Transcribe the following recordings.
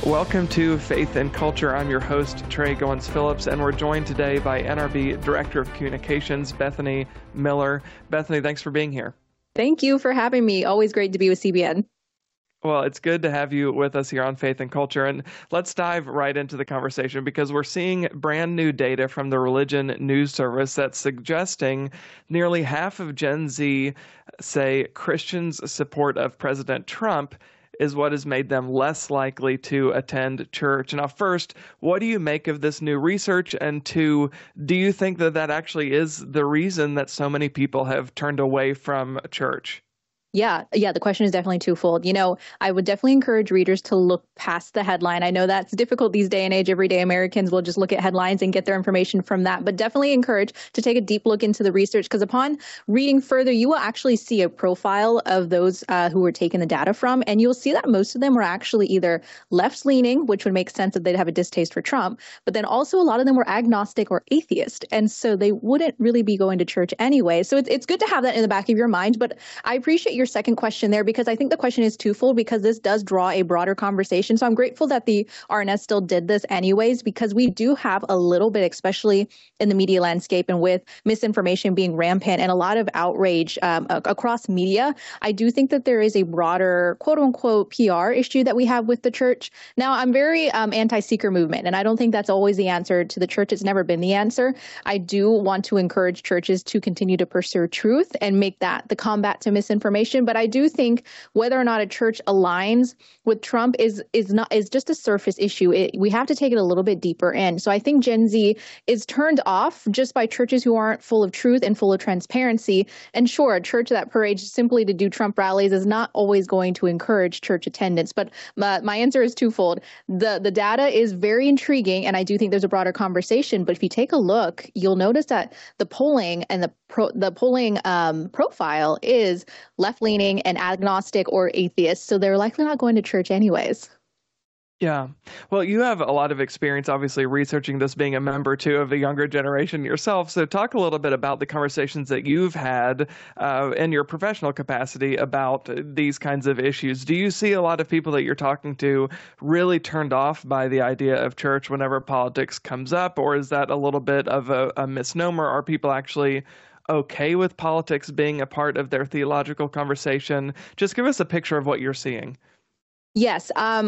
Welcome to Faith and Culture. I'm your host, Trey Goins-Phillips, and we're joined today by NRB Director of Communications, Bethany Miller. Bethany, thanks for being here. Thank you for having me. Always great to be with CBN. Well, it's good to have you with us here on Faith and Culture. And let's dive right into the conversation because we're seeing brand new data from the Religion News Service that's suggesting nearly half of Gen Z say Christians' support of President Trump is what has made them less likely to attend church. Now, first, what do you make of this new research? And two, do you think that that actually is the reason that so many people have turned away from church? Yeah, the question is definitely twofold. I would definitely encourage readers to look past the headline. I know that's difficult these day and age. Everyday Americans will just look at headlines and get their information from that, but definitely encourage to take a deep look into the research because upon reading further, you will actually see a profile of those who were taking the data from, and you'll see that most of them were actually either left-leaning, which would make sense that they'd have a distaste for Trump, but then also a lot of them were agnostic or atheist, and so they wouldn't really be going to church anyway. So it's good to have that in the back of your mind, but I appreciate your second question there because I think the question is twofold because this does draw a broader conversation. So I'm grateful that the RNS still did this anyways because we do have a little bit, especially in the media landscape and with misinformation being rampant and a lot of outrage across media. I do think that there is a broader quote unquote PR issue that we have with the church. Now, I'm very anti-seeker movement, and I don't think that's always the answer to the church. It's never been the answer. I do want to encourage churches to continue to pursue truth and make that the combat to misinformation. But I do think whether or not a church aligns with Trump is just a surface issue. We have to take it a little bit deeper in. So I think Gen Z is turned off just by churches who aren't full of truth and full of transparency. And sure, a church that parades simply to do Trump rallies is not always going to encourage church attendance. But my answer is twofold. The data is very intriguing, and I do think there's a broader conversation. But if you take a look, you'll notice that the polling and the polling profile is left-leaning and agnostic or atheist, so they're likely not going to church anyways. Yeah. Well, you have a lot of experience, obviously, researching this, being a member, too, of the younger generation yourself. So talk a little bit about the conversations that you've had in your professional capacity about these kinds of issues. Do you see a lot of people that you're talking to really turned off by the idea of church whenever politics comes up, or is that a little bit of a misnomer? Are people actually okay with politics being a part of their theological conversation? Just give us a picture of what you're seeing. Yes.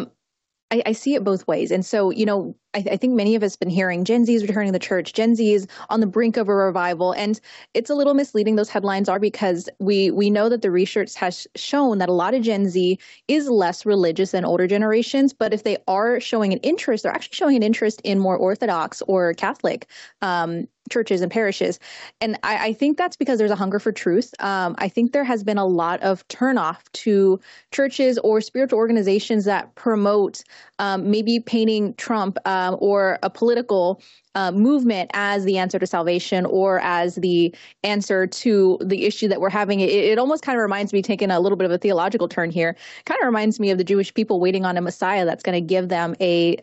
I see it both ways. And so, I think many of us have been hearing Gen Z is returning to the church. Gen Z is on the brink of a revival. And it's a little misleading. Those headlines are because we know that the research has shown that a lot of Gen Z is less religious than older generations. But if they are showing an interest, they're actually showing an interest in more Orthodox or Catholic churches and parishes. And I think that's because there's a hunger for truth. I think there has been a lot of turnoff to churches or spiritual organizations that promote maybe painting Trump or a political movement as the answer to salvation or as the answer to the issue that we're having. It almost kind of reminds me, taking a little bit of a theological turn here, kind of reminds me of the Jewish people waiting on a Messiah that's going to give them they're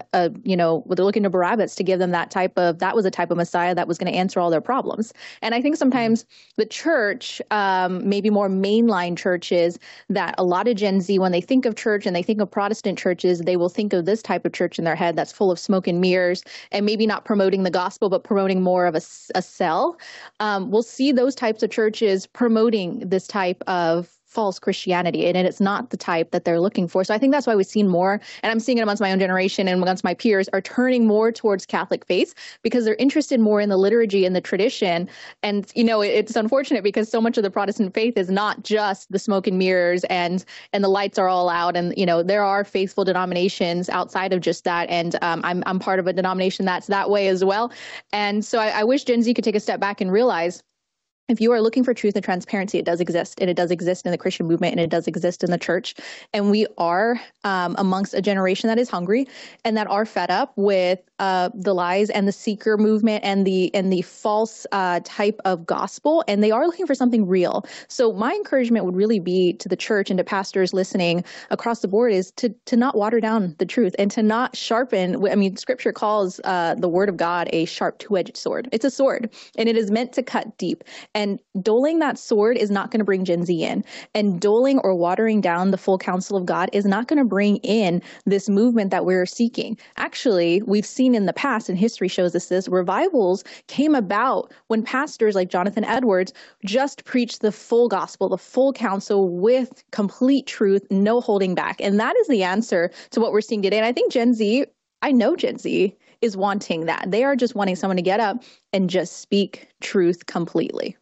looking to Barabbas to give them that was a type of Messiah that was going to answer all their problems. And I think sometimes the church, maybe more mainline churches, that a lot of Gen Z, when they think of church and they think of Protestant churches, they will think of this type of church in their head that's full of smoke and mirrors and maybe not promoting the gospel, but promoting more of a sell. We'll see those types of churches promoting this type of false Christianity, and it's not the type that they're looking for. So I think that's why we've seen more, and I'm seeing it amongst my own generation and amongst my peers, are turning more towards Catholic faith because they're interested more in the liturgy and the tradition. And, it's unfortunate because so much of the Protestant faith is not just the smoke and mirrors and the lights are all out. And, there are faithful denominations outside of just that. And I'm part of a denomination that's that way as well. And so I wish Gen Z could take a step back and realize if you are looking for truth and transparency, it does exist, and it does exist in the Christian movement, and it does exist in the church. And we are amongst a generation that is hungry and that are fed up with the lies and the seeker movement and the false type of gospel, and they are looking for something real. So my encouragement would really be to the church and to pastors listening across the board is to not water down the truth and to not sharpen. I mean, Scripture calls the Word of God a sharp two-edged sword. It's a sword, and it is meant to cut deep. And doling that sword is not going to bring Gen Z in. And doling or watering down the full counsel of God is not going to bring in this movement that we're seeking. Actually, we've seen in the past, and history shows us this, revivals came about when pastors like Jonathan Edwards just preached the full gospel, the full counsel with complete truth, no holding back. And that is the answer to what we're seeing today. And I think I know Gen Z is wanting that. They are just wanting someone to get up and just speak truth completely.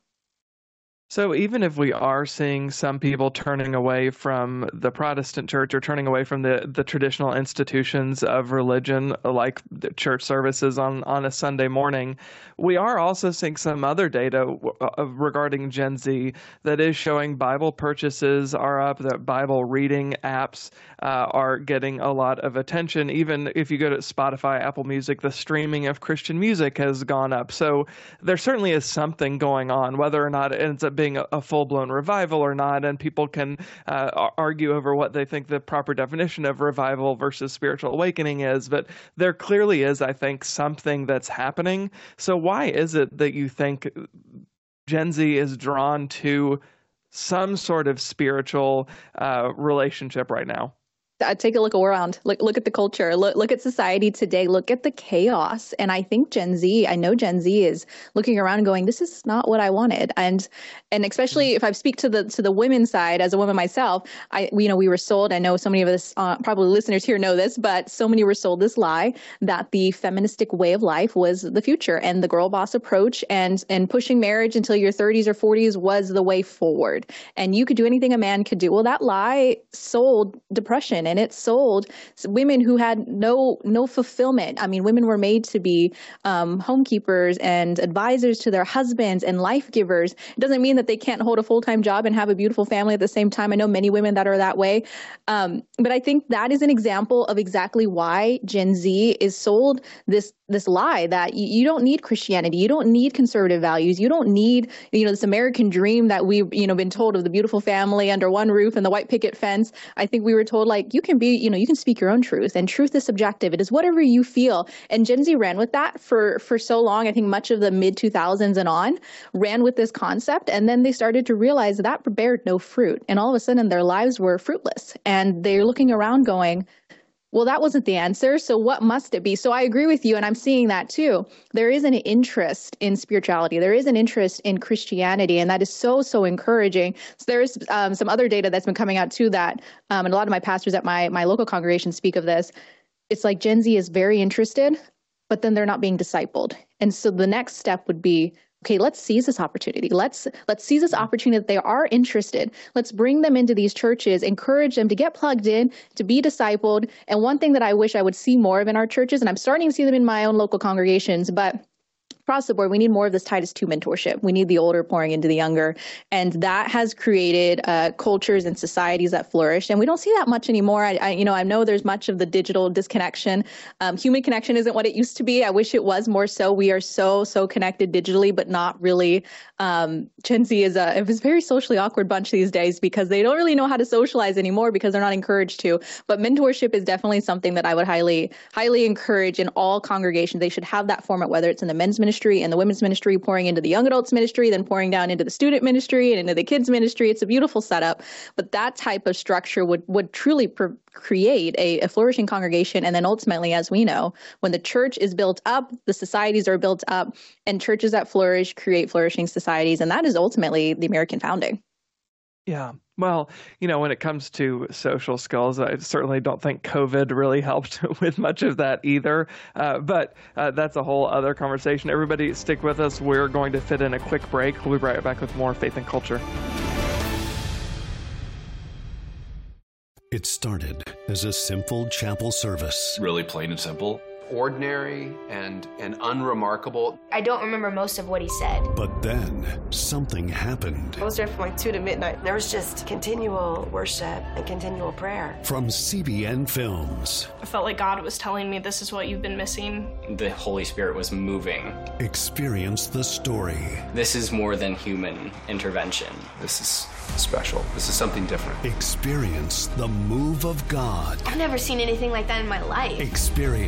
So even if we are seeing some people turning away from the Protestant church or turning away from the traditional institutions of religion, like the church services on a Sunday morning, we are also seeing some other data regarding Gen Z that is showing Bible purchases are up, that Bible reading apps are getting a lot of attention. Even if you go to Spotify, Apple Music, the streaming of Christian music has gone up. So there certainly is something going on, whether or not it ends up being a full-blown revival or not, and people can argue over what they think the proper definition of revival versus spiritual awakening is, but there clearly is, I think, something that's happening. So why is it that you think Gen Z is drawn to some sort of spiritual relationship right now? Take a look around. Look at the culture. Look at society today. Look at the chaos. And I think I know Gen Z is looking around and going, this is not what I wanted. And especially if I speak to the women's side, as a woman myself, we were sold. I know so many of us, probably listeners here know this, but so many were sold this lie that the feministic way of life was the future, and the girl boss approach and pushing marriage until your 30s or 40s was the way forward. And you could do anything a man could do. Well, that lie sold depression. And it sold women who had no fulfillment. I mean, women were made to be homekeepers and advisors to their husbands and life givers. It doesn't mean that they can't hold a full-time job and have a beautiful family at the same time. I know many women that are that way. But I think that is an example of exactly why Gen Z is sold this lie that you don't need Christianity. You don't need conservative values. You don't need, this American dream that we've, been told of the beautiful family under one roof and the white picket fence. I think we were told, you can be, you can speak your own truth, and truth is subjective. It is whatever you feel. And Gen Z ran with that for so long. I think much of the mid 2000s and on ran with this concept. And then they started to realize that bared no fruit. And all of a sudden their lives were fruitless. And they're looking around going, well, that wasn't the answer. So what must it be? So I agree with you. And I'm seeing that too. There is an interest in spirituality. There is an interest in Christianity. And that is so, so encouraging. So there is some other data that's been coming out too that, and a lot of my pastors at my local congregation speak of this. It's like Gen Z is very interested, but then they're not being discipled. And so the next step would be, okay, let's seize this opportunity. Let's seize this opportunity that they are interested. Let's bring them into these churches, encourage them to get plugged in, to be discipled. And one thing that I wish I would see more of in our churches, and I'm starting to see them in my own local congregations, but across the board, we need more of this Titus II mentorship. We need the older pouring into the younger. And that has created cultures and societies that flourish. And we don't see that much anymore. I know there's much of the digital disconnection. Human connection isn't what it used to be. I wish it was more so. We are so connected digitally, but not really. Gen Z is a very socially awkward bunch these days because they don't really know how to socialize anymore because they're not encouraged to. But mentorship is definitely something that I would highly encourage in all congregations. They should have that format, whether it's in the men's ministry and the women's ministry, pouring into the young adults ministry, then pouring down into the student ministry and into the kids ministry. It's a beautiful setup, but that type of structure would truly create a flourishing congregation. And then ultimately, as we know, when the church is built up, the societies are built up, and churches that flourish create flourishing societies. And that is ultimately the American founding. Yeah. Well, when it comes to social skills, I certainly don't think COVID really helped with much of that either. But that's a whole other conversation. Everybody stick with us. We're going to fit in a quick break. We'll be right back with more Faith and Culture. It started as a simple chapel service. Really plain and simple. Ordinary and unremarkable. I don't remember most of what he said. But then something happened. I was there from 2 to midnight. There was just continual worship and continual prayer. From CBN Films. I felt like God was telling me this is what you've been missing. The Holy Spirit was moving. Experience the story. This is more than human intervention. This is special. This is something different. Experience the move of God. I've never seen anything like that in my life. Experience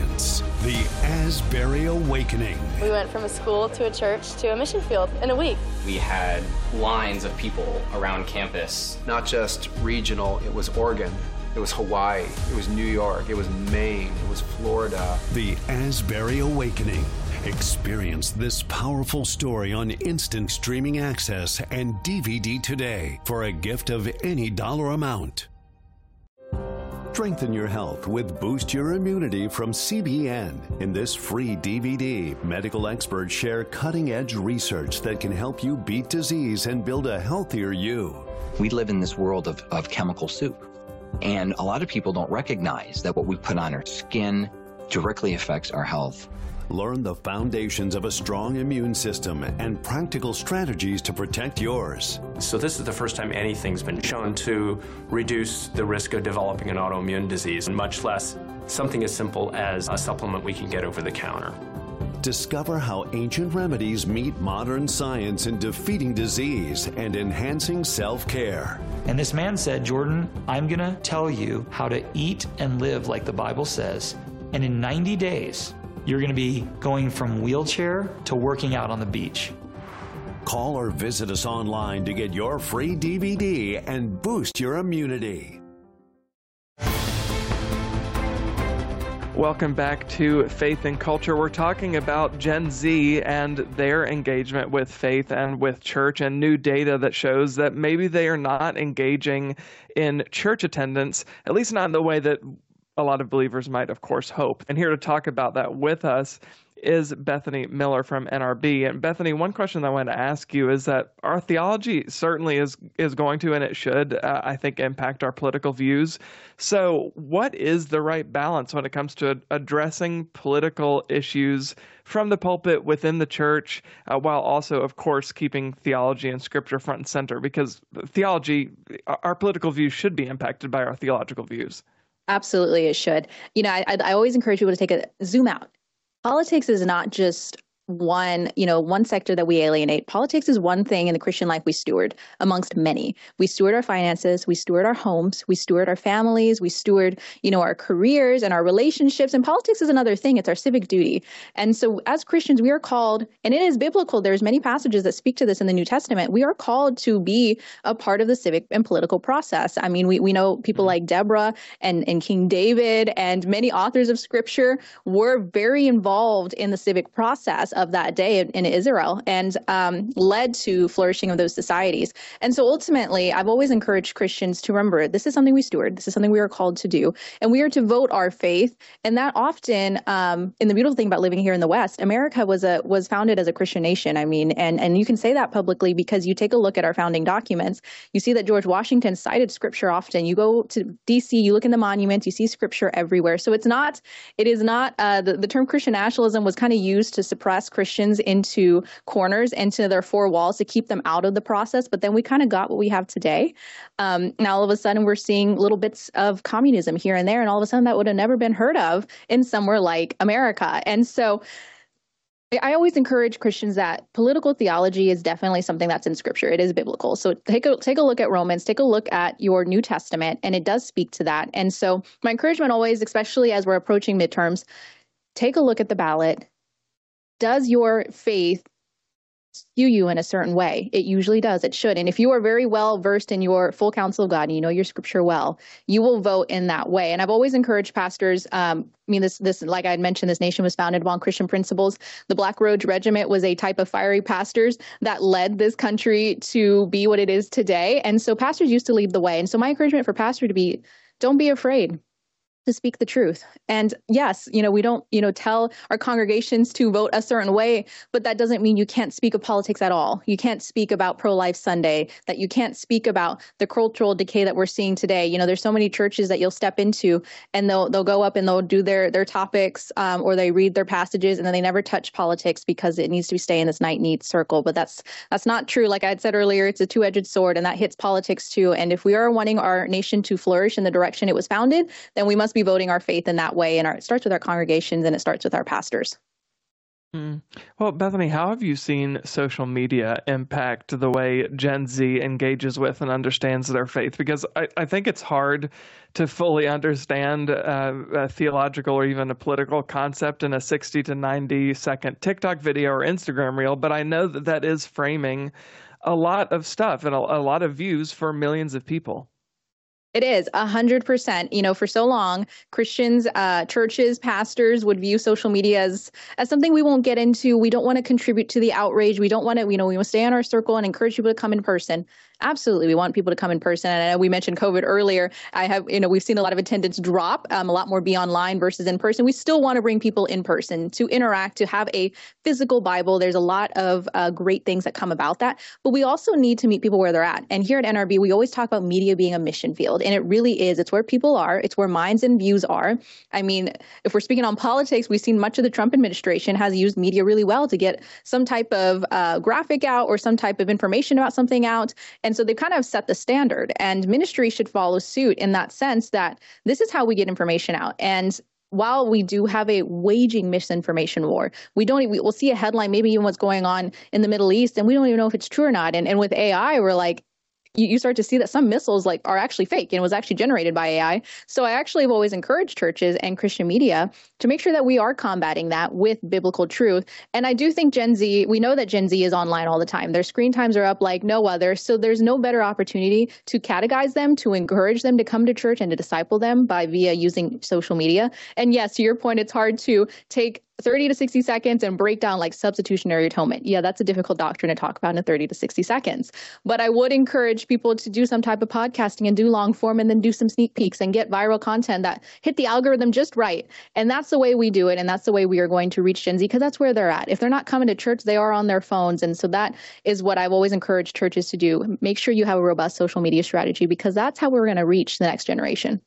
The Asbury Awakening. We went from a school to a church to a mission field in a week. We had lines of people around campus. Not just regional, it was Oregon, it was Hawaii, it was New York, it was Maine, it was Florida. The Asbury Awakening. Experience this powerful story on instant streaming access and DVD today for a gift of any dollar amount. Strengthen your health with Boost Your Immunity from CBN. In this free DVD, medical experts share cutting-edge research that can help you beat disease and build a healthier you. We live in this world of chemical soup, and a lot of people don't recognize that what we put on our skin directly affects our health. Learn the foundations of a strong immune system and practical strategies to protect yours. So this is the first time anything's been shown to reduce the risk of developing an autoimmune disease, and much less something as simple as a supplement we can get over the counter. Discover how ancient remedies meet modern science in defeating disease and enhancing self-care. And this man said, Jordan, I'm going to tell you how to eat and live like the Bible says, and in 90 days, you're going to be going from wheelchair to working out on the beach. Call or visit us online to get your free DVD and boost your immunity. Welcome back to Faith and Culture. We're talking about Gen Z and their engagement with faith and with church, and new data that shows that maybe they are not engaging in church attendance, at least not in the way that a lot of believers might, of course, hope. And here to talk about that with us is Bethany Miller from NRB. And Bethany, one question I want to ask you is that our theology certainly is going to, and it should, I think, impact our political views. So what is the right balance when it comes to addressing political issues from the pulpit within the church, while also, of course, keeping theology and scripture front and center? Because theology, our political views should be impacted by our theological views. Absolutely, it should. You know, I always encourage people to take a zoom out. Politics is not just one sector that we alienate. Politics is one thing in the Christian life we steward amongst many. We steward our finances, we steward our homes, we steward our families, we steward, our careers and our relationships. And politics is another thing. It's our civic duty. And so as Christians, we are called, and it is biblical. There's many passages that speak to this in the New Testament. We are called to be a part of the civic and political process. I mean, we know people like Deborah and King David and many authors of scripture were very involved in the civic process of that day in Israel, and led to flourishing of those societies. And so ultimately, I've always encouraged Christians to remember this is something we steward. This is something we are called to do, and we are to vote our faith. And that often, and the beautiful thing about living here in the West, America was founded as a Christian nation. I mean, and you can say that publicly because you take a look at our founding documents. You see that George Washington cited scripture often. You go to D.C., you look in the monuments, you see scripture everywhere. So it is not the term Christian nationalism was kind of used to suppress Christians into corners, into their four walls, to keep them out of the process. But then we kind of got what we have today. Now all of a sudden we're seeing little bits of communism here and there, and all of a sudden that would have never been heard of in somewhere like America. And so I always encourage Christians that political theology is definitely something that's in scripture. It is biblical. So take a look at Romans, take a look at your New Testament, and it does speak to that. And so my encouragement always, especially as we're approaching midterms, take a look at the ballot. Does your faith skew you in a certain way? It usually does. It should. And if you are very well versed in your full counsel of God and you know your scripture well, you will vote in that way. And I've always encouraged pastors. This, like I had mentioned, this nation was founded upon Christian principles. The Black Road Regiment was a type of fiery pastors that led this country to be what it is today. And so pastors used to lead the way. And so my encouragement for pastor to be, don't be afraid to speak the truth. And yes, we don't, tell our congregations to vote a certain way, but that doesn't mean you can't speak of politics at all. You can't speak about pro-life Sunday, that you can't speak about the cultural decay that we're seeing today. There's so many churches that you'll step into and they'll go up and they'll do their topics, or they read their passages, and then they never touch politics because it needs to stay in this neat circle. But that's not true. Like I had said earlier, it's a two-edged sword, and that hits politics too. And if we are wanting our nation to flourish in the direction it was founded, then we must be voting our faith in that way. And it starts with our congregations and it starts with our pastors. Well, Bethany, how have you seen social media impact the way Gen Z engages with and understands their faith? Because I think it's hard to fully understand a theological or even a political concept in a 60 to 90 second TikTok video or Instagram reel, but I know that that is framing a lot of stuff and a lot of views for millions of people. It is 100%. You know, for so long, Christians, churches, pastors would view social media as something we won't get into. We don't want to contribute to the outrage. We don't want to, we want to stay in our circle and encourage people to come in person. Absolutely. We want people to come in person. And I know we mentioned COVID earlier. We've seen a lot of attendance drop, a lot more be online versus in person. We still want to bring people in person to interact, to have a physical Bible. There's a lot of great things that come about that. But we also need to meet people where they're at. And here at NRB, we always talk about media being a mission field. And it really is. It's where people are. It's where minds and views are. I mean, if we're speaking on politics, we've seen much of the Trump administration has used media really well to get some type of graphic out or some type of information about something out. And so they kind of set the standard, and ministry should follow suit in that sense that this is how we get information out. And while we do have a waging misinformation war, we'll see a headline, maybe even what's going on in the Middle East, and we don't even know if it's true or not. And with AI, we're like, you start to see that some missiles are actually fake and was actually generated by AI. So I actually have always encouraged churches and Christian media to make sure that we are combating that with biblical truth. And I do think we know that Gen Z is online all the time. Their screen times are up like no other. So there's no better opportunity to catechize them, to encourage them to come to church and to disciple them via using social media. And yes, to your point, it's hard to take 30 to 60 seconds and break down like substitutionary atonement. Yeah, that's a difficult doctrine to talk about in 30 to 60 seconds. But I would encourage people to do some type of podcasting and do long form and then do some sneak peeks and get viral content that hit the algorithm just right. And that's the way we do it. And that's the way we are going to reach Gen Z, because that's where they're at. If they're not coming to church, they are on their phones. And so that is what I've always encouraged churches to do. Make sure you have a robust social media strategy, because that's how we're going to reach the next generation.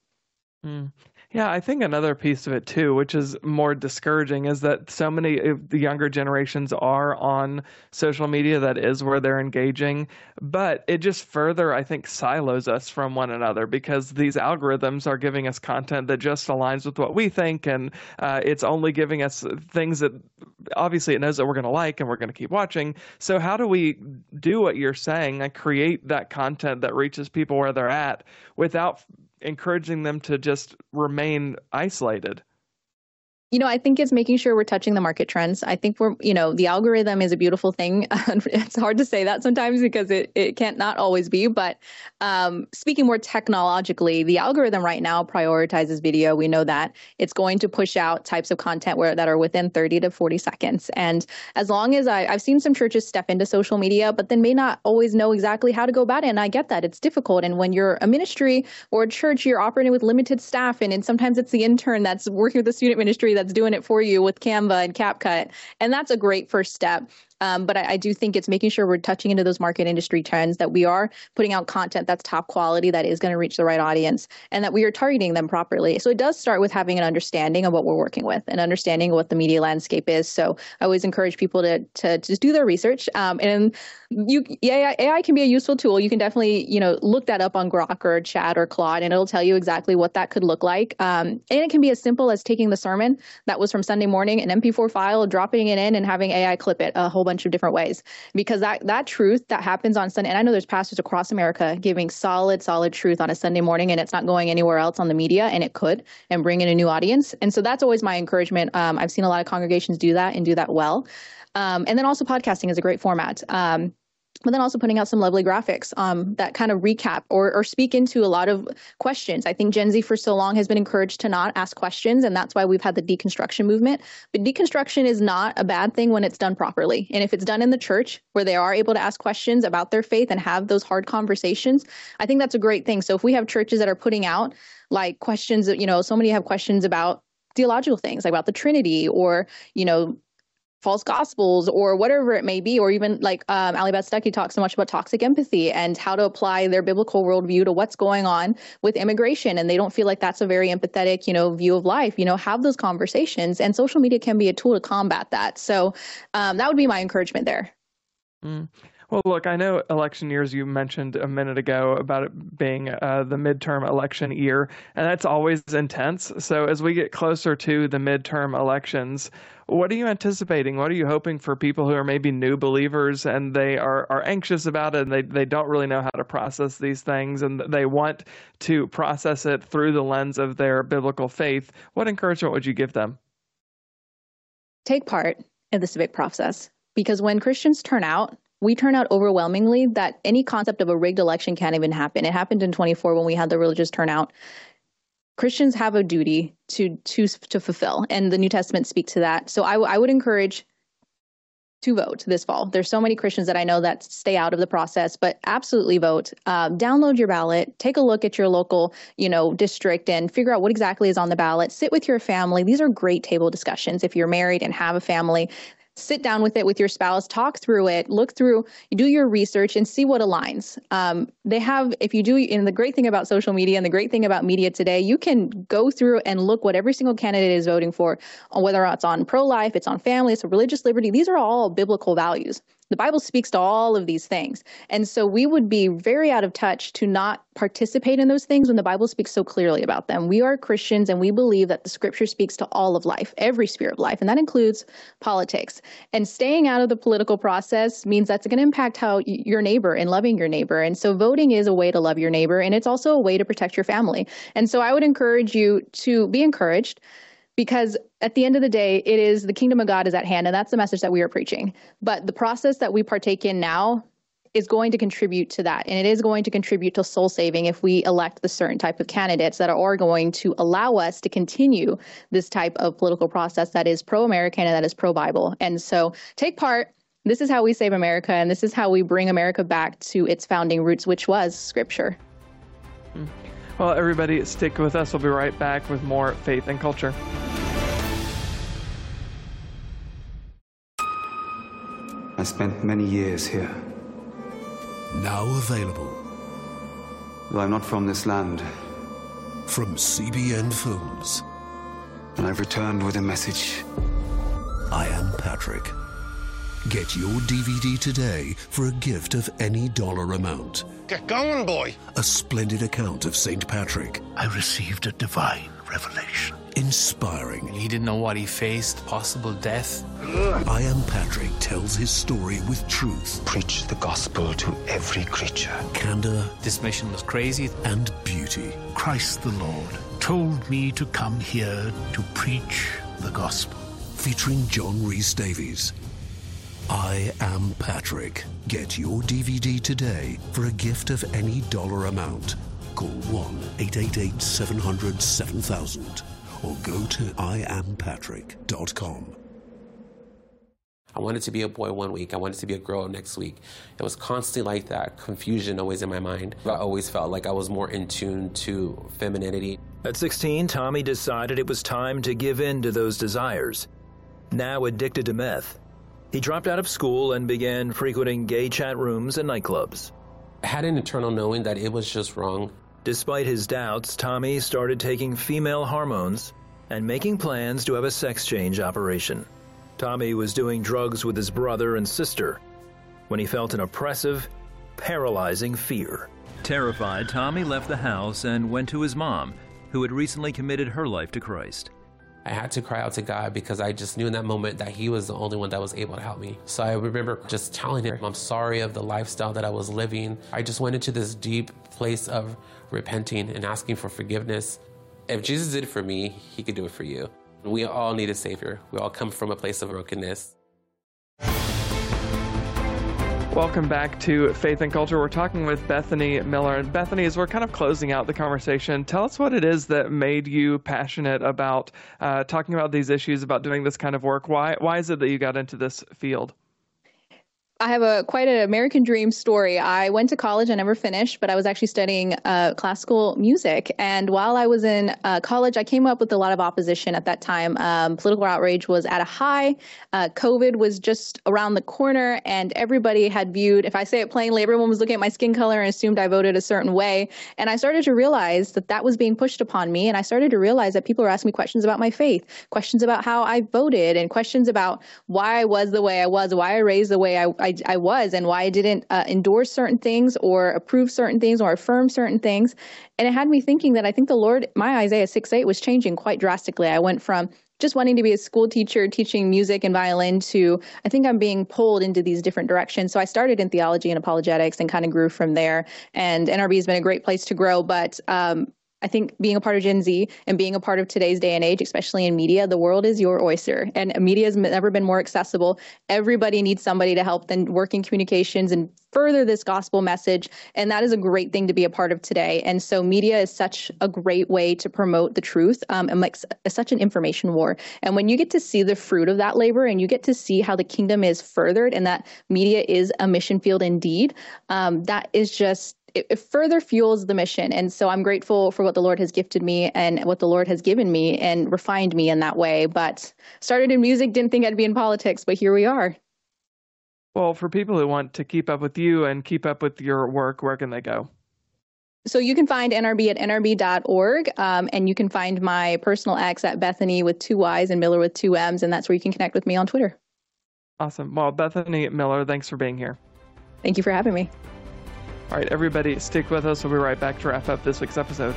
Yeah, I think another piece of it too, which is more discouraging, is that so many of the younger generations are on social media. That is where they're engaging. But it just further, I think, silos us from one another, because these algorithms are giving us content that just aligns with what we think. And it's only giving us things that obviously it knows that we're going to like and we're going to keep watching. So how do we do what you're saying and create that content that reaches people where they're at without encouraging them to just remain isolated? I think it's making sure we're touching the market trends. I think the algorithm is a beautiful thing. It's hard to say that sometimes because it can't not always be. But speaking more technologically, the algorithm right now prioritizes video. We know that it's going to push out types of content that are within 30 to 40 seconds. And as long as I've seen some churches step into social media, but then may not always know exactly how to go about it. And I get that it's difficult. And when you're a ministry or a church, you're operating with limited staff. And sometimes it's the intern that's working with the student ministry that's doing it for you with Canva and CapCut. And that's a great first step. But I do think it's making sure we're touching into those market industry trends, that we are putting out content that's top quality, that is going to reach the right audience, and that we are targeting them properly. So it does start with having an understanding of what we're working with and understanding what the media landscape is. So I always encourage people to just do their research. And AI can be a useful tool. You can definitely, look that up on Grok or Chat or Claude, and it'll tell you exactly what that could look like. And it can be as simple as taking the sermon that was from Sunday morning, an MP4 file, dropping it in and having AI clip it a whole bunch of different ways, because that truth that happens on Sunday, and I know there's pastors across America giving solid truth on a Sunday morning, and it's not going anywhere else on the media, and it could, and bring in a new audience. And so that's always my encouragement. I've seen a lot of congregations do that and do that well. And then also podcasting is a great format. But then also putting out some lovely graphics that kind of recap or speak into a lot of questions. I think Gen Z for so long has been encouraged to not ask questions, and that's why we've had the deconstruction movement. But deconstruction is not a bad thing when it's done properly. And if it's done in the church where they are able to ask questions about their faith and have those hard conversations, I think that's a great thing. So if we have churches that are putting out like questions, so many have questions about theological things, like about the Trinity or, false gospels or whatever it may be, or even like Ali Beth Stuckey talks so much about toxic empathy and how to apply their biblical worldview to what's going on with immigration. And they don't feel like that's a very empathetic, view of life, have those conversations, and social media can be a tool to combat that. So that would be my encouragement there. Well, look, I know election years, you mentioned a minute ago about it being the midterm election year, and that's always intense. So as we get closer to the midterm elections, what are you anticipating? What are you hoping for people who are maybe new believers and they are anxious about it and they don't really know how to process these things and they want to process it through the lens of their biblical faith? What encouragement would you give them? Take part in the civic process, because when Christians turn out, we turn out overwhelmingly that any concept of a rigged election can't even happen. It happened in 24 when we had the religious turnout. Christians have a duty to fulfill, and the New Testament speaks to that. So I would encourage to vote this fall. There's so many Christians that I know that stay out of the process, but absolutely vote. Download your ballot, take a look at your local, district and figure out what exactly is on the ballot. Sit with your family. These are great table discussions. If you're married and have a family, sit down with it with your spouse, talk through it, look through, do your research and see what aligns. And the great thing about social media and the great thing about media today, you can go through and look what every single candidate is voting for, whether it's on pro-life, it's on family, it's on religious liberty. These are all biblical values. The Bible speaks to all of these things. And so we would be very out of touch to not participate in those things when the Bible speaks so clearly about them. We are Christians and we believe that the scripture speaks to all of life, every sphere of life, and that includes politics. And staying out of the political process means that's going to impact how your neighbor and loving your neighbor. And so voting is a way to love your neighbor, and it's also a way to protect your family. And so I would encourage you to be encouraged, because at the end of the day, it is the kingdom of God is at hand, and that's the message that we are preaching. But the process that we partake in now is going to contribute to that, and it is going to contribute to soul saving if we elect the certain type of candidates that are going to allow us to continue this type of political process that is pro-American and that is pro-Bible. And so take part. This is how we save America, and this is how we bring America back to its founding roots, which was Scripture. Well, everybody, stick with us. We'll be right back with more Faith and Culture. I spent many years here. Now available. Though I'm not from this land. From CBN Films. And I've returned with a message. I Am Patrick. Get your DVD today for a gift of any dollar amount. Get going, boy. A splendid account of St. Patrick. I received a divine revelation. Inspiring. He didn't know what he faced, possible death. I Am Patrick tells his story with truth. Preach the gospel to every creature. Candor. This mission was crazy. And beauty. Christ the Lord told me to come here to preach the gospel. Featuring John Rhys Davies. I Am Patrick. Get your DVD today for a gift of any dollar amount. Call 1-888-700-7000 or go to iampatrick.com. I wanted to be a boy one week. I wanted to be a girl next week. It was constantly like that, confusion always in my mind. I always felt like I was more in tune to femininity. At 16, Tommy decided it was time to give in to those desires. Now addicted to meth, he dropped out of school and began frequenting gay chat rooms and nightclubs. I had an internal knowing that it was just wrong. Despite his doubts, Tommy started taking female hormones and making plans to have a sex change operation. Tommy was doing drugs with his brother and sister when he felt an oppressive, paralyzing fear. Terrified, Tommy left the house and went to his mom, who had recently committed her life to Christ. I had to cry out to God because I just knew in that moment that He was the only one that was able to help me. So I remember just telling Him, I'm sorry of the lifestyle that I was living. I just went into this deep place of repenting and asking for forgiveness. If Jesus did it for me, He could do it for you. We all need a Savior. We all come from a place of brokenness. Welcome back to Faith and Culture. We're talking with Bethany Miller. And Bethany, as we're kind of closing out the conversation, tell us what it is that made you passionate about talking about these issues, about doing this kind of work. Why is it that you got into this field? I have quite an American dream story. I went to college. I never finished, but I was actually studying classical music. And while I was in college, I came up with a lot of opposition at that time. Political outrage was at a high. COVID was just around the corner, and everybody had viewed, if I say it plainly, everyone was looking at my skin color and assumed I voted a certain way. And I started to realize that that was being pushed upon me. And I started to realize that people were asking me questions about my faith, questions about how I voted, and questions about why I was the way I was, why I raised the way I I was and why I didn't endorse certain things or approve certain things or affirm certain things. And it had me thinking that I think the Lord, my Isaiah 6:8 was changing quite drastically. I went from just wanting to be a school teacher, teaching music and violin, to I think I'm being pulled into these different directions. So I started in theology and apologetics and kind of grew from there. And NRB has been a great place to grow. But I think being a part of Gen Z and being a part of today's day and age, especially in media, the world is your oyster, and media has never been more accessible. Everybody needs somebody to help them work in communications and further this gospel message. And that is a great thing to be a part of today. And so media is such a great way to promote the truth, and like such an information war. And when you get to see the fruit of that labor and you get to see how the kingdom is furthered and that media is a mission field indeed, that is just, it further fuels the mission. And so I'm grateful for what the Lord has gifted me and what the Lord has given me and refined me in that way. But started in music, didn't think I'd be in politics, but here we are. Well, for people who want to keep up with you and keep up with your work, where can they go? So you can find NRB at nrb.org, and you can find my personal X at Bethany with 2 Y's and Miller with 2 M's, and that's where you can connect with me on Twitter. Awesome. Well, Bethany Miller, thanks for being here. Thank you for having me. All right, everybody, stick with us. We'll be right back to wrap up this week's episode.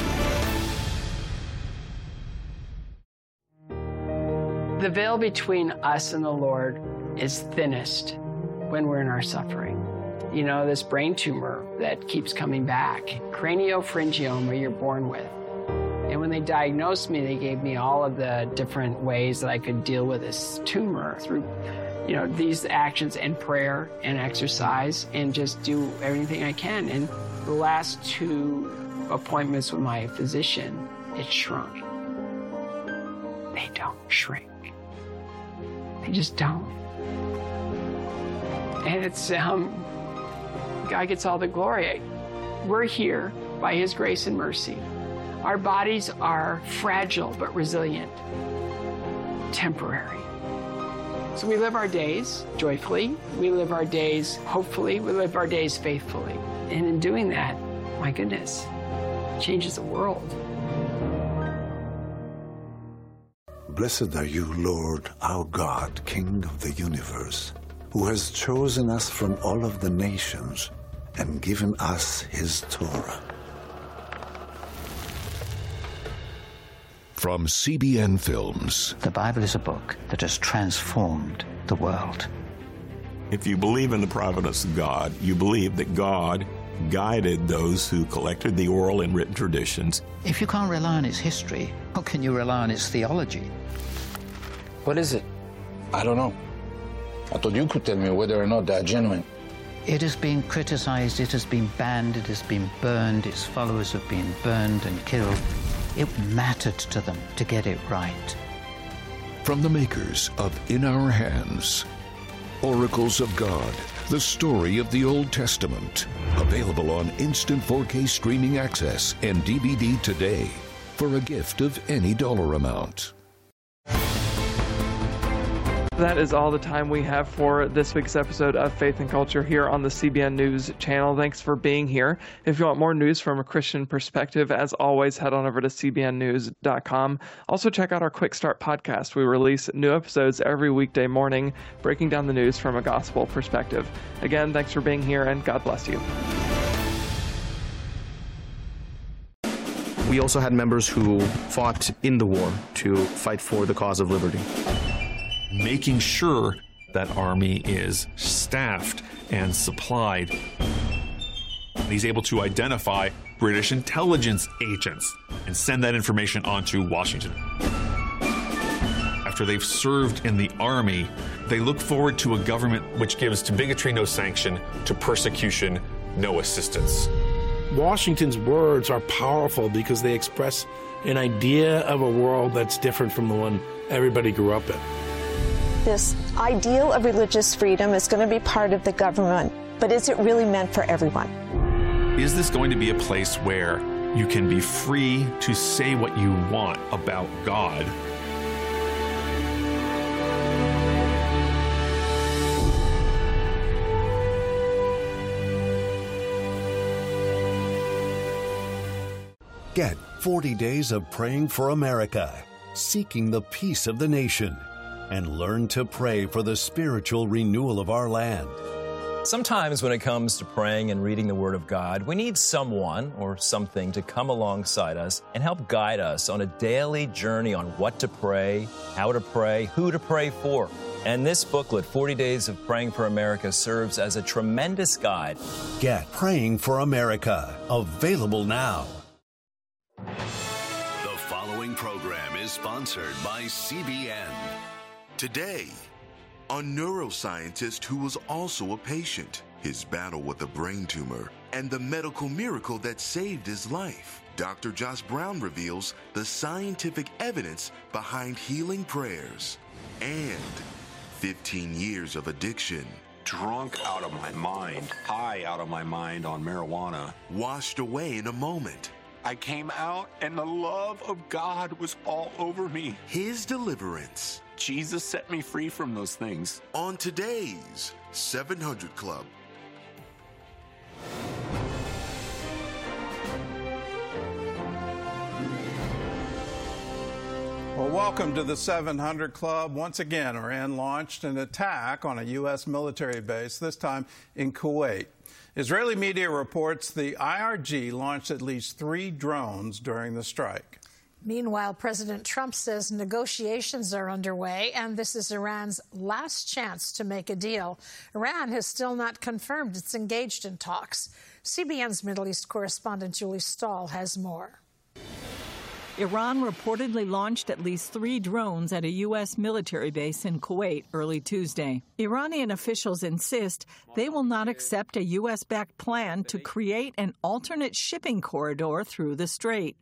The veil between us and the Lord is thinnest when we're in our suffering. You know, this brain tumor that keeps coming back, craniopharyngioma you're born with. And when they diagnosed me, they gave me all of the different ways that I could deal with this tumor through, you know, these actions and prayer and exercise and just do everything I can. And the last 2 appointments with my physician, it shrunk. They don't shrink. They just don't. And it's, God gets all the glory. We're here by His grace and mercy. Our bodies are fragile but resilient, temporary. So we live our days joyfully, we live our days hopefully, we live our days faithfully. And in doing that, my goodness, it changes the world. Blessed are you, Lord, our God, King of the universe, who has chosen us from all of the nations and given us His Torah. From CBN Films. The Bible is a book that has transformed the world. If you believe in the providence of God, you believe that God guided those who collected the oral and written traditions. If you can't rely on its history, how can you rely on its theology? What is it? I don't know. I thought you could tell me whether or not they're genuine. It has been criticized, it has been banned, it has been burned, its followers have been burned and killed. It mattered to them to get it right. From the makers of In Our Hands, Oracles of God, the story of the Old Testament. Available on instant 4K streaming access and DVD today for a gift of any dollar amount. That is all the time we have for this week's episode of Faith and Culture here on the CBN News channel. Thanks for being here. If you want more news from a Christian perspective, as always, head on over to cbnnews.com. Also, check out our Quick Start podcast. We release new episodes every weekday morning, breaking down the news from a gospel perspective. Again, thanks for being here, and God bless you. We also had members who fought in the war to fight for the cause of liberty. Making sure that army is staffed and supplied. He's able to identify British intelligence agents and send that information on to Washington. After they've served in the army, they look forward to a government which gives to bigotry no sanction, to persecution no assistance. Washington's words are powerful because they express an idea of a world that's different from the one everybody grew up in. This ideal of religious freedom is going to be part of the government, but is it really meant for everyone? Is this going to be a place where you can be free to say what you want about God? Get 40 days of praying for America, seeking the peace of the nation. and learn to pray for the spiritual renewal of our land. Sometimes when it comes to praying and reading the Word of God, we need someone or something to come alongside us and help guide us on a daily journey on what to pray, how to pray, who to pray for. And this booklet, 40 Days of Praying for America, serves as a tremendous guide. Get Praying for America, available now. The following program is sponsored by CBN. Today, a neuroscientist who was also a patient, his battle with a brain tumor, and the medical miracle that saved his life. Dr. Josh Brown reveals the scientific evidence behind healing prayers. And 15 years of addiction. Drunk out of my mind, high out of my mind on marijuana. Washed away in a moment. I came out and the love of God was all over me. His deliverance. Jesus set me free from those things. On today's 700 Club. Well, welcome to the 700 Club. Once again, Iran launched an attack on a U.S. military base, this time in Kuwait. Israeli media reports the IRG launched at least 3 drones during the strike. Meanwhile, President Trump says negotiations are underway, and this is Iran's last chance to make a deal. Iran has still not confirmed it's engaged in talks. CBN's Middle East correspondent Julie Stahl has more. Iran reportedly launched at least 3 drones at a U.S. military base in Kuwait early Tuesday. Iranian officials insist they will not accept a U.S.-backed plan to create an alternate shipping corridor through the strait.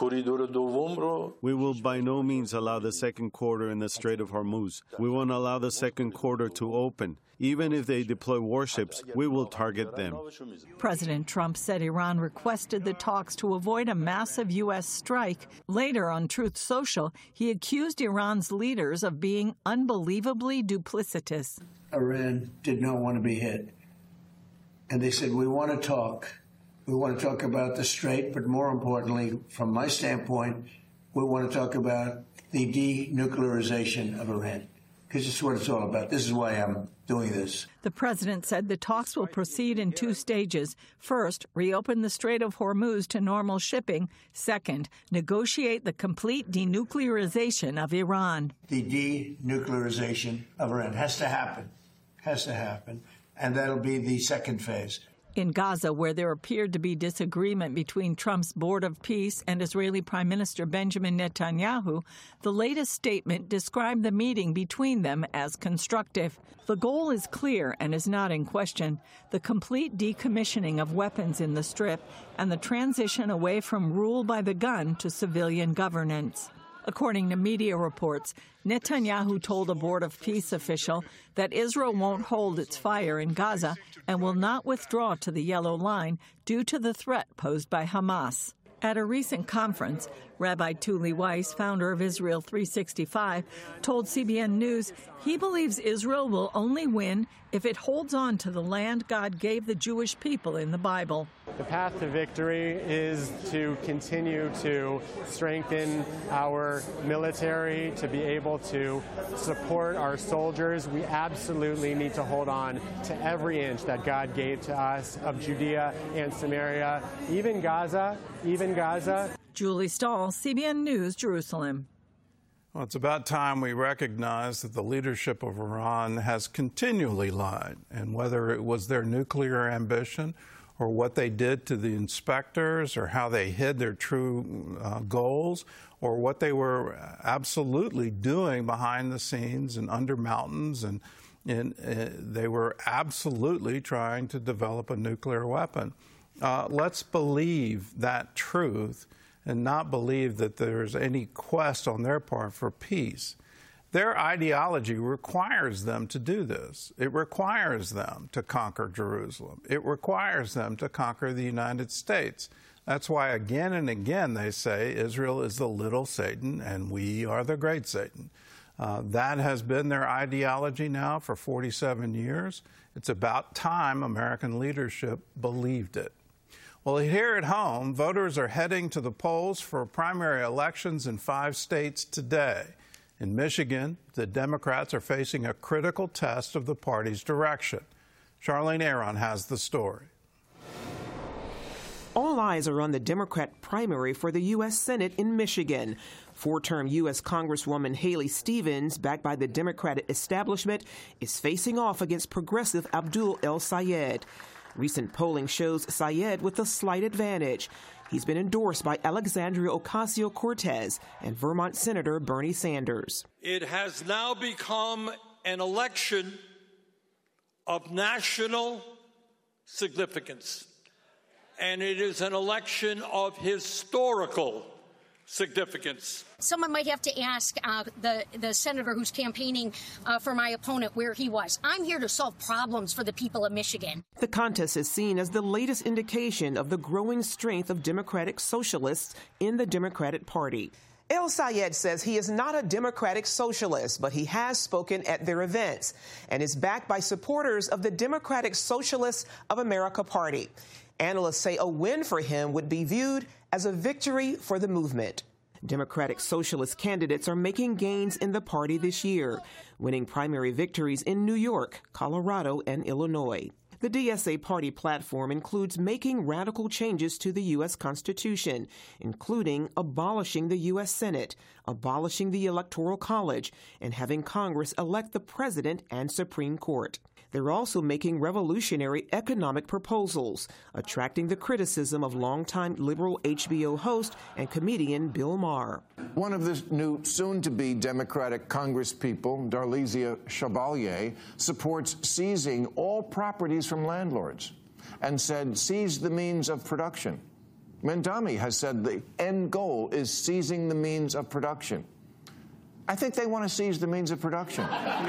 We will by no means allow the second corridor in the Strait of Hormuz. We won't allow the second corridor to open. Even if they deploy warships, we will target them. President Trump said Iran requested the talks to avoid a massive U.S. strike. Later on Truth Social, he accused Iran's leaders of being unbelievably duplicitous. Iran did not want to be hit. And they said, we want to talk. We want to talk about the strait, but more importantly, from my standpoint, we want to talk about the denuclearization of Iran, because this is what it's all about. This is why I'm doing this. The president said the talks will proceed in 2 stages. First, reopen the Strait of Hormuz to normal shipping. Second, negotiate the complete denuclearization of Iran. The denuclearization of Iran has to happen. Has to happen. And that'll be the second phase. In Gaza, where there appeared to be disagreement between Trump's Board of Peace and Israeli Prime Minister Benjamin Netanyahu, the latest statement described the meeting between them as constructive. The goal is clear and is not in question: the complete decommissioning of weapons in the Strip and the transition away from rule by the gun to civilian governance. According to media reports, Netanyahu told a Board of Peace official that Israel won't hold its fire in Gaza and will not withdraw to the Yellow Line due to the threat posed by Hamas. At a recent conference, Rabbi Tuli Weiss, founder of Israel 365, told CBN News he believes Israel will only win if it holds on to the land God gave the Jewish people in the Bible. The path to victory is to continue to strengthen our military, to be able to support our soldiers. We absolutely need to hold on to every inch that God gave to us of Judea and Samaria, even Gaza. Julie Stahl, CBN News, Jerusalem. Well, it's about time we recognize that the leadership of Iran has continually lied, and whether it was their nuclear ambition or what they did to the inspectors or how they hid their true goals or what they were absolutely doing behind the scenes and under mountains, and they were absolutely trying to develop a nuclear weapon. Let's believe that truth and not believe that there's any quest on their part for peace. Their ideology requires them to do this. It requires them to conquer Jerusalem. It requires them to conquer the United States. That's why again and again they say Israel is the little Satan and we are the great Satan. That has been their ideology now for 47 years. It's about time American leadership believed it. Well, here at home, voters are heading to the polls for primary elections in 5 states today. In Michigan, the Democrats are facing a critical test of the party's direction. Charlene Aaron has the story. All eyes are on the Democrat primary for the U.S. Senate in Michigan. Four-term U.S. Congresswoman Haley Stevens, backed by the Democratic establishment, is facing off against progressive Abdul El-Sayed. Recent polling shows Sayed with a slight advantage. He's been endorsed by Alexandria Ocasio-Cortez and Vermont Senator Bernie Sanders. It has now become an election of national significance, and it is an election of historical significance. Someone might have to ask the senator who's campaigning for my opponent where he was. I'm here to solve problems for the people of Michigan. The contest is seen as the latest indication of the growing strength of Democratic socialists in the Democratic Party. El-Sayed says he is not a Democratic socialist, but he has spoken at their events and is backed by supporters of the Democratic Socialists of America Party. Analysts say a win for him would be viewed as a victory for the movement. Democratic Socialist candidates are making gains in the party this year, winning primary victories in New York, Colorado, and Illinois. The DSA party platform includes making radical changes to the U.S. Constitution, including abolishing the U.S. Senate, abolishing the Electoral College, and having Congress elect the President and Supreme Court. They're also making revolutionary economic proposals, attracting the criticism of longtime liberal HBO host and comedian Bill Maher. One of the new soon-to-be Democratic congresspeople, Darlisia Chevalier, supports seizing all properties from landlords and said seize the means of production. Mamdani has said the end goal is seizing the means of production. I think they want to seize the means of production.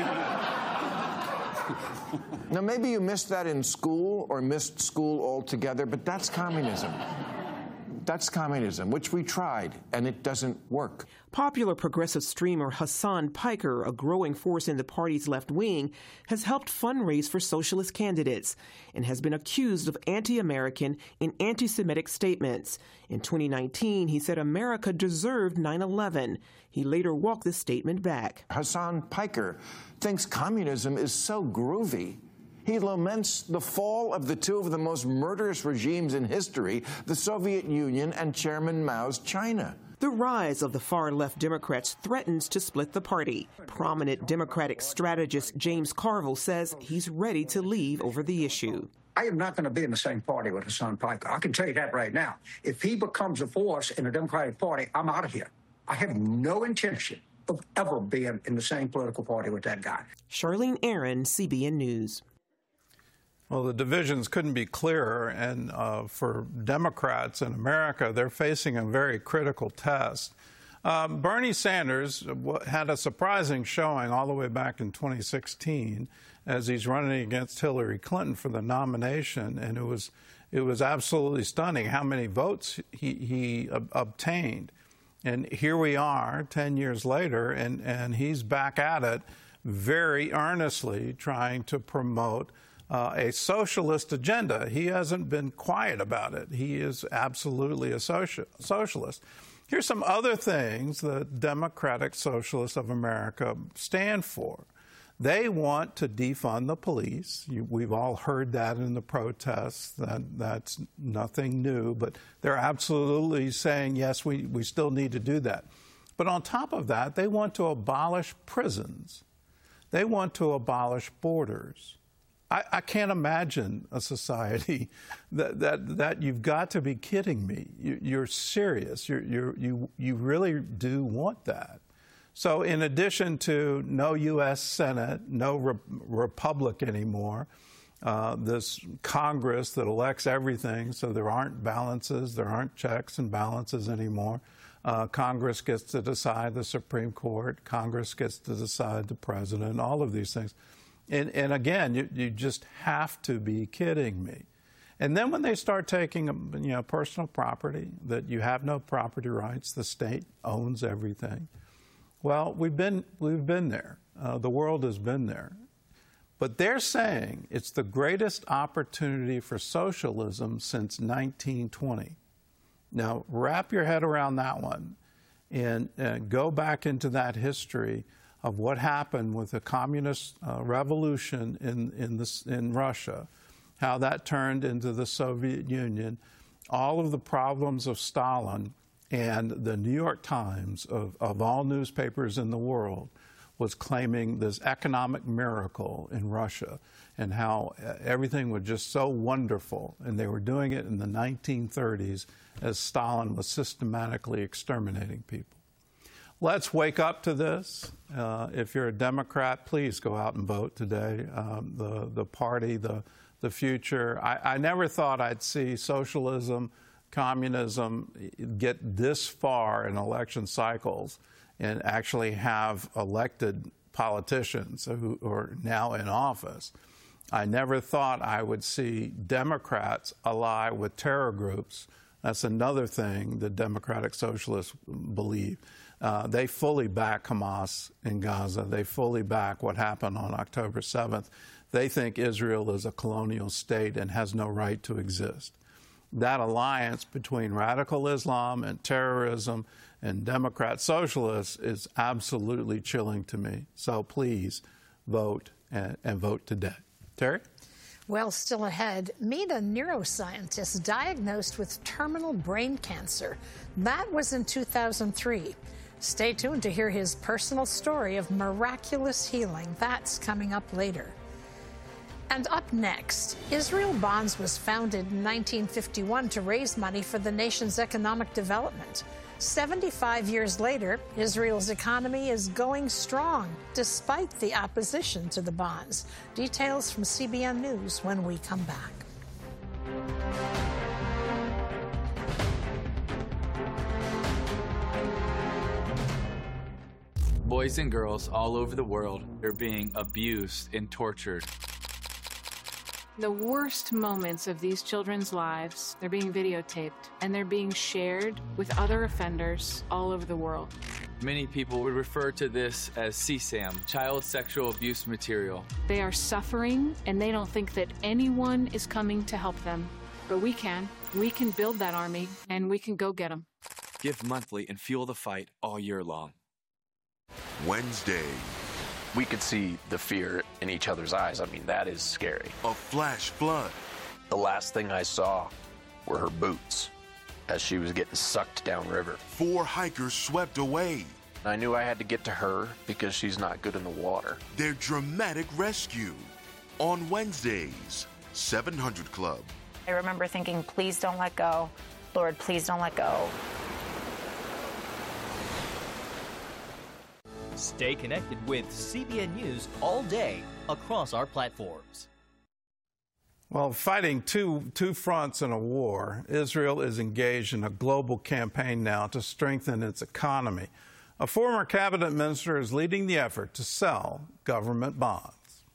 Now, maybe you missed that in school or missed school altogether, but that's communism. That's communism, which we tried, and it doesn't work. Popular progressive streamer Hasan Piker, a growing force in the party's left wing, has helped fundraise for socialist candidates and has been accused of anti-American and anti-Semitic statements. In 2019, he said America deserved 9/11. He later walked the statement back. Hasan Piker thinks communism is so groovy. He laments the fall of the two of the most murderous regimes in history, the Soviet Union and Chairman Mao's China. The rise of the far-left Democrats threatens to split the party. Prominent Democratic strategist James Carville says he's ready to leave over the issue. I am not going to be in the same party with Hasan Piker. I can tell you that right now. If he becomes a force in the Democratic Party, I'm out of here. I have no intention of ever being in the same political party with that guy. Charlene Aaron, CBN News. Well, the divisions couldn't be clearer, and for Democrats in America, they're facing a very critical test. Bernie Sanders had a surprising showing all the way back in 2016 as he's running against Hillary Clinton for the nomination, and it was absolutely stunning how many votes he obtained. And here we are 10 years later, and he's back at it very earnestly trying to promote a socialist agenda. He hasn't been quiet about it. He is absolutely a socialist. Here's some other things the Democratic Socialists of America stand for. They want to defund the police. We've all heard that in the protests. That's nothing new, but they're absolutely saying, yes, we still need to do that. But on top of that, they want to abolish prisons. They want to abolish borders. I can't imagine a society that you've got to be kidding me. You're serious. You really do want that. So in addition to no U.S. Senate, no republic anymore, this Congress that elects everything, so there aren't balances, there aren't checks and balances anymore. Congress gets to decide the Supreme Court. Congress gets to decide the president, all of these things. And again, you just have to be kidding me. And then when they start taking, personal property, that you have no property rights, the state owns everything. Well, we've been there. The world has been there. But they're saying it's the greatest opportunity for socialism since 1920. Now, wrap your head around that one. and go back into that history of what happened with the communist revolution in Russia, how that turned into the Soviet Union, all of the problems of Stalin, and the New York Times, of all newspapers in the world, was claiming this economic miracle in Russia and how everything was just so wonderful. And they were doing it in the 1930s as Stalin was systematically exterminating people. Let's wake up to this. If you're a Democrat, please go out and vote today. The party, the future. I never thought I'd see socialism, communism get this far in election cycles and actually have elected politicians who are now in office. I never thought I would see Democrats ally with terror groups. That's another thing the Democratic Socialists believe. They fully back Hamas in Gaza. They fully back what happened on October 7th. They think Israel is a colonial state and has no right to exist. That alliance between radical Islam and terrorism and Democrat socialists is absolutely chilling to me. So please vote and vote today. Terry? Well, still ahead, meet a neuroscientist diagnosed with terminal brain cancer. That was in 2003. Stay tuned to hear his personal story of miraculous healing. That's coming up later. And up next, Israel Bonds was founded in 1951 to raise money for the nation's economic development. 75 years later, Israel's economy is going strong, despite the opposition to the bonds. Details from CBN News when we come back. Boys and girls all over the world are being abused and tortured. The worst moments of these children's lives, they're being videotaped and they're being shared with other offenders all over the world. Many people would refer to this as CSAM, child sexual abuse material. They are suffering and they don't think that anyone is coming to help them. But we can. We can build that army and we can go get them. Give monthly and fuel the fight all year long. Wednesday. We could see the fear in each other's eyes. I mean, that is scary. A flash flood. The last thing I saw were her boots as she was getting sucked downriver. 4 hikers swept away. I knew I had to get to her because she's not good in the water. Their dramatic rescue on Wednesdays, 700 Club. I remember thinking, please don't let go. Lord, please don't let go. Stay connected with CBN News all day across our platforms. Well, fighting two fronts in a war, Israel is engaged in a global campaign now to strengthen its economy. A former cabinet minister is leading the effort to sell government bonds.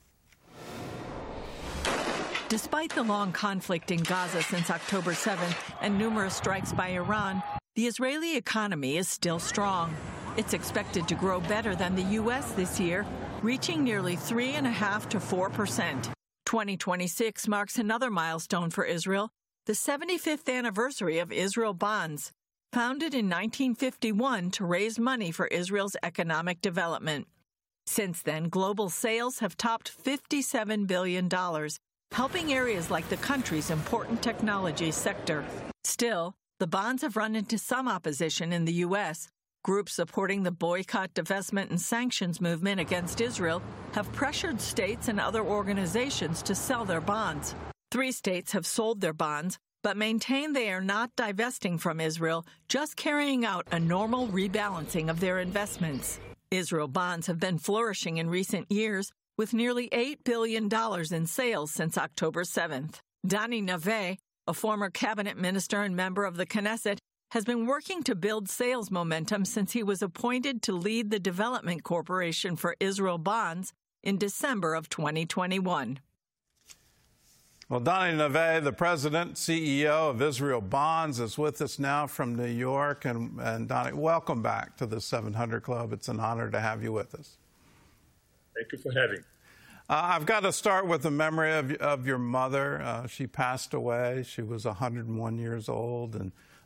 Despite the long conflict in Gaza since October 7th and numerous strikes by Iran, the Israeli economy is still strong. It's expected to grow better than the U.S. this year, reaching nearly 3.5% to 4%. 2026 marks another milestone for Israel, the 75th anniversary of Israel Bonds, founded in 1951 to raise money for Israel's economic development. Since then, global sales have topped $57 billion, helping areas like the country's important technology sector. Still, the bonds have run into some opposition in the U.S., Groups supporting the boycott, divestment, and sanctions movement against Israel have pressured states and other organizations to sell their bonds. 3 states have sold their bonds, but maintain they are not divesting from Israel, just carrying out a normal rebalancing of their investments. Israel bonds have been flourishing in recent years, with nearly $8 billion in sales since October 7th. Dani Naveh, a former cabinet minister and member of the Knesset, has been working to build sales momentum since he was appointed to lead the Development Corporation for Israel Bonds in December of 2021. Well, Dani Naveh, the president, CEO of Israel Bonds, is with us now from New York. And Dani, welcome back to the 700 Club. It's an honor to have you with us. Thank you for having me. I've got to start with the memory of your mother. She passed away. She was 101 years old, and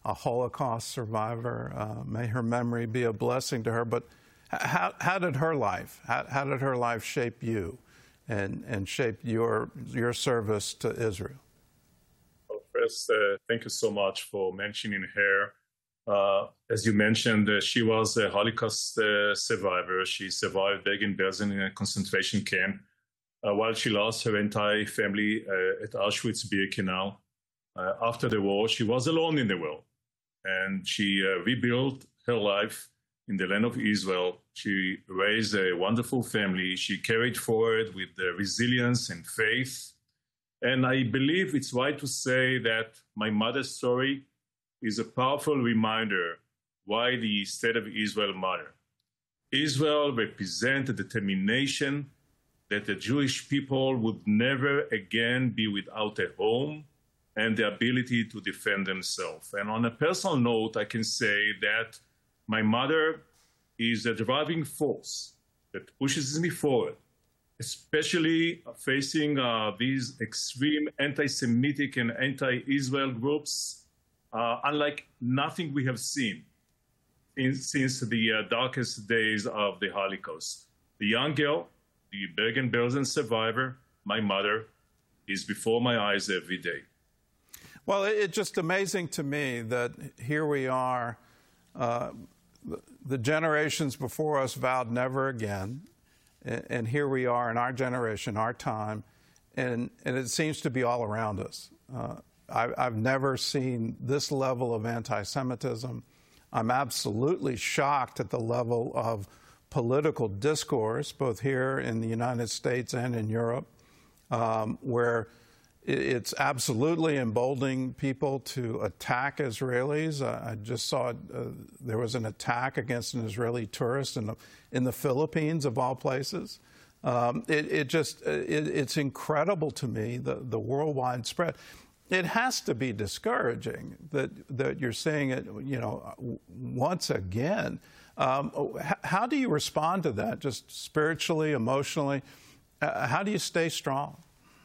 a Holocaust survivor. May her memory be a blessing to her. But how did her life shape you and shape your service to Israel? Well, first, thank you so much for mentioning her. As you mentioned, she was a Holocaust survivor. She survived Bergen-Belsen in a concentration camp while she lost her entire family at Auschwitz-Birkenau. After the war, she was alone in the world, and she rebuilt her life in the land of Israel. She raised a wonderful family. She carried forward with resilience and faith. And I believe it's right to say that my mother's story is a powerful reminder why the state of Israel matters. Israel represents the determination that the Jewish people would never again be without a home and the ability to defend themselves. And on a personal note, I can say that my mother is a driving force that pushes me forward, especially facing these extreme anti-Semitic and anti-Israel groups, unlike nothing we have seen since the darkest days of the Holocaust. The young girl, the Bergen-Belsen survivor, my mother, is before my eyes every day. Well, it's just amazing to me that here we are, the generations before us vowed never again, and here we are in our generation, our time, and it seems to be all around us. I've never seen this level of anti-Semitism. I'm absolutely shocked at the level of political discourse, both here in the United States and in Europe, where it's absolutely emboldening people to attack Israelis. I just saw there was an attack against an Israeli tourist in the Philippines, of all places. It's incredible to me, the worldwide spread. It has to be discouraging that you're seeing it, once again. How do you respond to that, just spiritually, emotionally? How do you stay strong?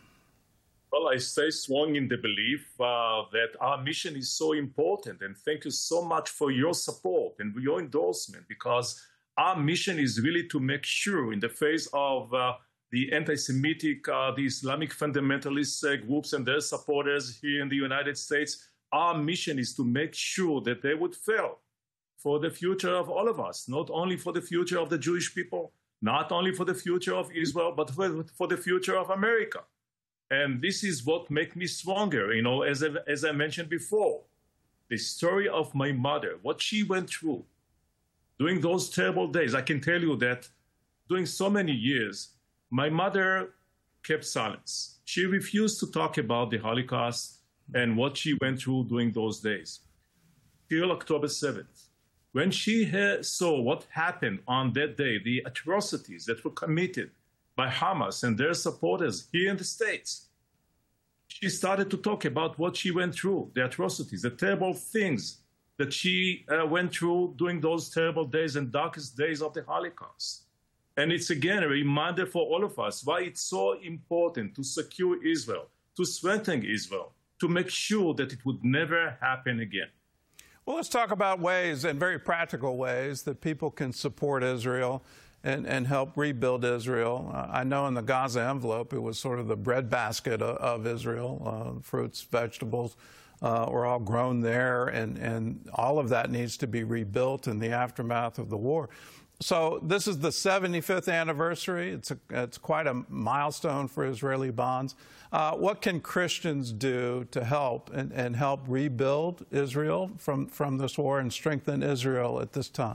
Well, I stay strong in the belief that our mission is so important, and thank you so much for your support and your endorsement, because our mission is really to make sure in the face of the anti-Semitic, the Islamic fundamentalist groups and their supporters here in the United States, our mission is to make sure that they would fail for the future of all of us, not only for the future of the Jewish people, not only for the future of Israel, but for the future of America. And this is what makes me stronger, as I mentioned before. The story of my mother, what she went through during those terrible days. I can tell you that during so many years, my mother kept silence. She refused to talk about the Holocaust and what she went through during those days, till October 7th. When she saw what happened on that day, the atrocities that were committed by Hamas and their supporters here in the States, she started to talk about what she went through, the atrocities, the terrible things that she went through during those terrible days and darkest days of the Holocaust. And it's, again, a reminder for all of us why it's so important to secure Israel, to strengthen Israel, to make sure that it would never happen again. Well, let's talk about ways, and very practical ways, that people can support Israel and help rebuild Israel. I know in the Gaza envelope, it was sort of the breadbasket of Israel. Fruits, vegetables were all grown there, and all of that needs to be rebuilt in the aftermath of the war. So this is the 75th anniversary. It's quite a milestone for Israeli bonds. What can Christians do to help and help rebuild Israel from this war and strengthen Israel at this time?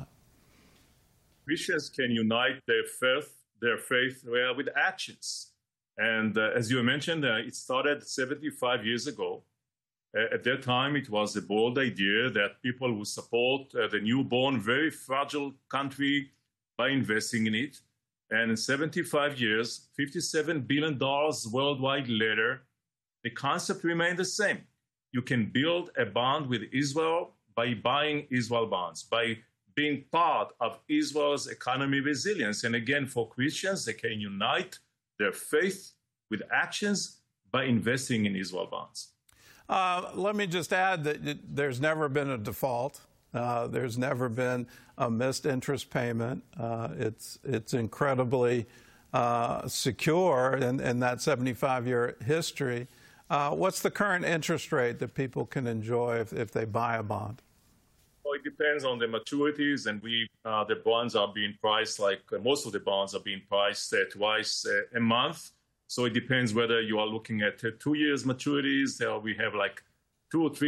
Christians can unite their faith with actions. And as you mentioned, it started 75 years ago. At that time, it was a bold idea that people would support the newborn, very fragile country by investing in it. And in 75 years, $57 billion worldwide later, the concept remained the same. You can build a bond with Israel by buying Israel bonds, by being part of Israel's economy resilience. And again, for Christians, they can unite their faith with actions by investing in Israel bonds. Let me just add that there's never been a default. There's never been a missed interest payment. It's incredibly secure in that 75-year history. What's the current interest rate that people can enjoy if they buy a bond? Well, it depends on the maturities, and the bonds are being priced like most of the bonds are being priced twice a month. So it depends whether you are looking at 2 years maturities, or we have like 2 or 3